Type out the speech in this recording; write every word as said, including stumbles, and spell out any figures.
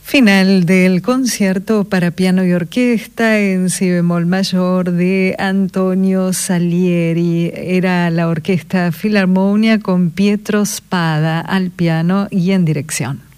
Final del concierto para piano y orquesta en si bemol mayor de Antonio Salieri. Era la Orquesta Filarmonia con Pietro Spada al piano y en dirección.